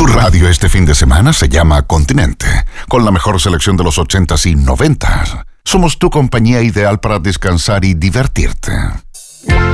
Tu radio este fin de semana se llama Continente, con la mejor selección de los 80s y 90s. Somos tu compañía ideal para descansar y divertirte.